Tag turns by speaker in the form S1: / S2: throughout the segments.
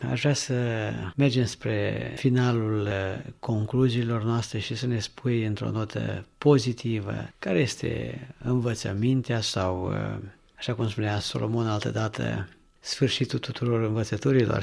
S1: aș vrea să mergem spre finalul concluziilor noastre și să ne spui într-o notă pozitivă care este învățămintea sau, așa cum spunea Solomon altădată, sfârșitul tuturor învățăturilor.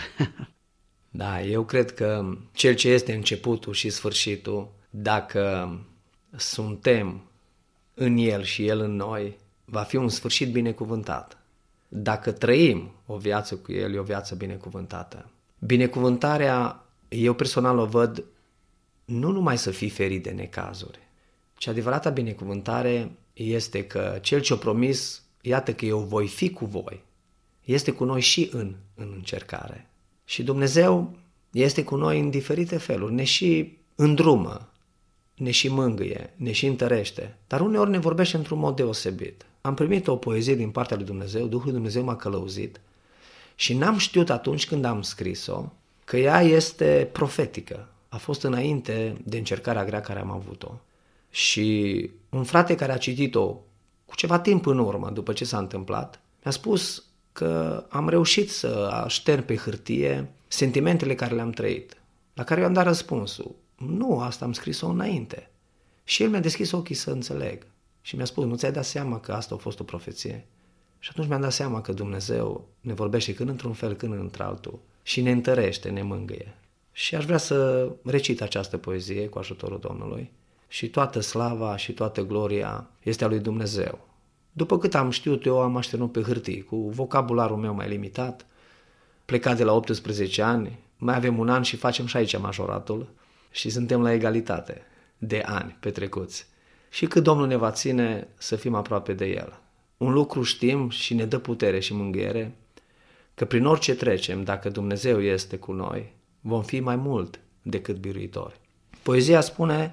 S2: Da, eu cred că cel ce este începutul și sfârșitul, dacă suntem în El și El în noi, va fi un sfârșit binecuvântat. Dacă trăim o viață cu El, e o viață binecuvântată. Binecuvântarea, eu personal o văd nu numai să fii ferit de necazuri, ci adevărata binecuvântare este că Cel ce-o promis, iată că eu voi fi cu voi, este cu noi și în încercare. Și Dumnezeu este cu noi în diferite feluri, ne și îndrumă, ne și mângâie, ne și întărește, dar uneori ne vorbește într-un mod deosebit. Am primit o poezie din partea lui Dumnezeu, Duhul Dumnezeu m-a călăuzit și n-am știut atunci când am scris-o că ea este profetică. A fost înainte de încercarea grea care am avut-o. Și un frate care a citit-o cu ceva timp în urmă, după ce s-a întâmplat, mi-a spus că am reușit să aștern pe hârtie sentimentele care le-am trăit, la care eu am dat răspunsul. Nu, asta am scris-o înainte. Și el mi-a deschis ochii să înțeleg. Și mi-a spus, nu ți-ai dat seama că asta a fost o profeție? Și atunci mi-am dat seama că Dumnezeu ne vorbește când într-un fel, când într-altul și ne întărește, ne mângâie. Și aș vrea să recit această poezie cu ajutorul Domnului și toată slava și toată gloria este a lui Dumnezeu. După cât am știut eu, am așternut pe hârtii, cu vocabularul meu mai limitat, plecat de la 18 ani, mai avem un an și facem și aici majoratul și suntem la egalitate de ani petrecuți. Și cât Domnul ne va ține să fim aproape de El. Un lucru știm și ne dă putere și mângâiere, că prin orice trecem, dacă Dumnezeu este cu noi, vom fi mai mult decât biruitori. Poezia spune,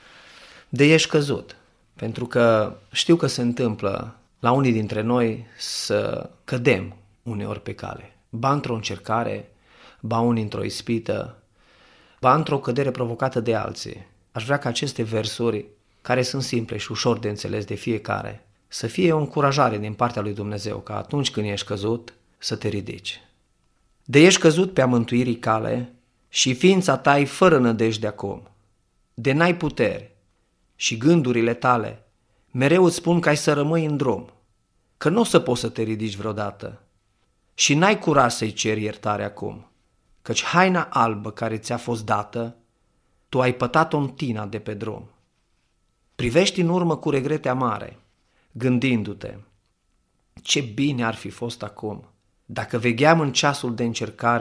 S2: de ești căzut, pentru că știu că se întâmplă la unii dintre noi să cădem uneori pe cale, ba într-o încercare, ba unii într-o ispită, ba într-o cădere provocată de alții. Aș vrea ca aceste versuri, care sunt simple și ușor de înțeles de fiecare, să fie o încurajare din partea lui Dumnezeu, ca atunci când ești căzut, să te ridici. De ești căzut pe a mântuirii cale și ființa ta e fără nădejde acum, de n-ai putere și gândurile tale mereu îți spun că ai să rămâi în drum, că nu o să poți să te ridici vreodată și n-ai curaj să-i ceri iertare acum, căci haina albă care ți-a fost dată, tu ai pătat-o în tina de pe drum. Privești în urmă cu regrete amare, gândindu-te, ce bine ar fi fost acum, dacă vegheam în ceasul de încercare